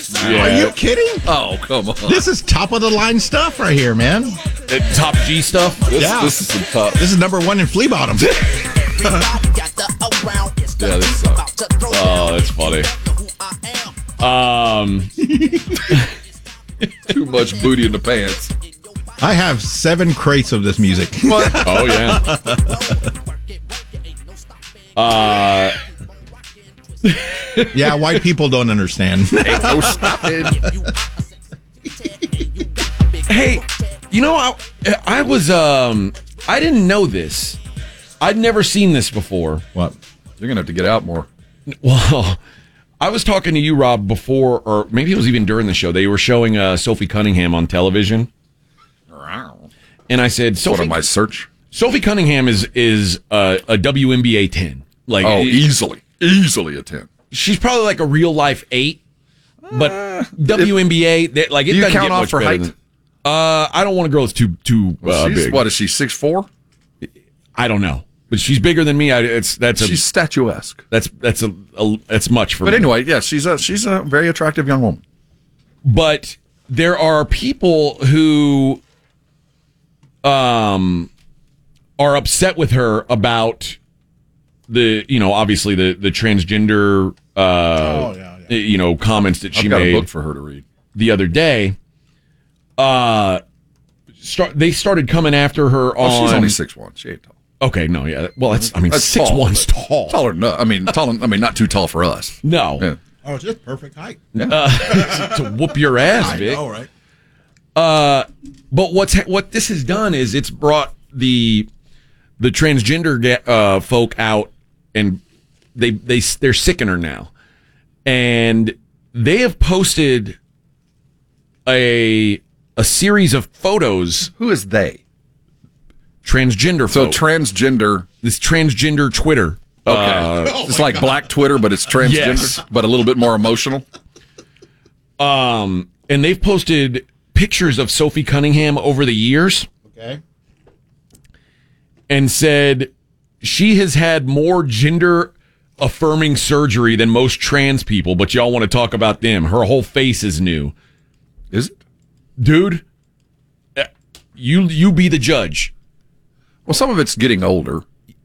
Yeah. Are you kidding? Oh, come on. This is top of the line stuff right here, man. Top G stuff. This is some top. This is number one in flea bottoms. Yeah, this sucks. Oh, that's funny. Too much booty in the pants. I have 7 crates of this music. Oh yeah. Yeah, white people don't understand. Ain't no stopping. Hey, you know, I was I didn't know this. I'd never seen this before. What? You're going to have to get out more. Well, I was talking to you, Rob, before, or maybe it was even during the show. They were showing Sophie Cunningham on television. And I said, What am I search? Sophie Cunningham is a WNBA 10. Like, Easily a 10. She's probably like a real life 8. But WNBA, it Do you doesn't count get off much for better height? than- I don't want a girl that's too big. What is she, 6'4"? I don't know, but she's bigger than me. She's statuesque. That's much for me. But anyway, yeah, she's a very attractive young woman. But there are people who are upset with her about obviously the transgender comments that she I've got made a book for her to read the other day. They started coming after her on. She's only 6'1". She ain't tall. Okay, no, yeah. Well, that's 6'1's tall. Taller than us. I mean, not too tall for us. No. Yeah. Oh, it's just perfect height. To whoop your ass, Vic. All right. But what this has done is it's brought the transgender folk out, and they're sick in her now, and they have posted a series of photos. Who is they? Transgender So folk. transgender. This transgender Twitter. Okay. It's like Black Twitter, but it's transgender, Yes. but a little bit more emotional. And they've posted pictures of Sophie Cunningham over the years. Okay. And said she has had more gender affirming surgery than most trans people, but y'all want to talk about them. Her whole face is new. Is it? Dude, you be the judge. Well, some of it's getting older.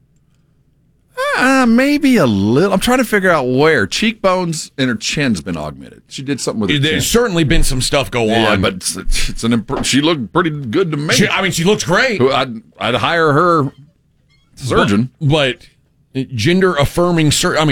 Maybe a little. I'm trying to figure out where. Cheekbones and her chin's been augmented. She did something with her chin. There's certainly been some stuff go on. But she looked pretty good to me. She looks great. I'd hire her surgeon. But gender affirming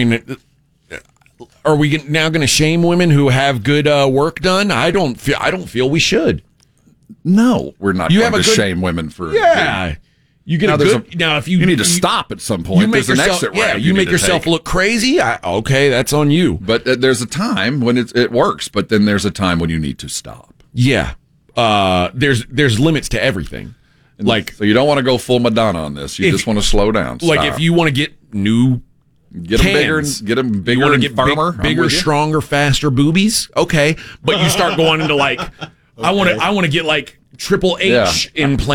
are we now going to shame women who have good work done? I don't feel we should. No, we're not going to shame women for. Yeah. You get if you need to stop at some point. There's an exit route. You make yourself look crazy. Okay, that's on you. But there's a time when it works. But then there's a time when you need to stop. Yeah, there's limits to everything. So you don't want to go full Madonna on this. You just want to slow down. Stop. Like if you want to get new, get them bigger, you want to get firmer, bigger, stronger, faster boobies. Okay, but you start going into like I want to get like Triple H implants.